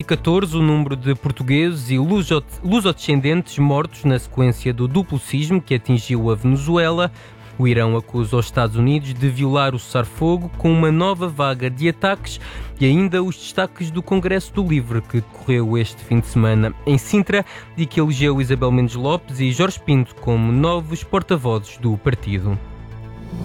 114 o número de portugueses e lusodescendentes mortos na sequência do duplo sismo que atingiu a Venezuela. O Irão acusa os Estados Unidos de violar o cessar-fogo com uma nova vaga de ataques e ainda os destaques do Congresso do Livre, que decorreu este fim de semana em Sintra e que elegeu Isabel Mendes Lopes e Jorge Pinto como novos porta-vozes do partido.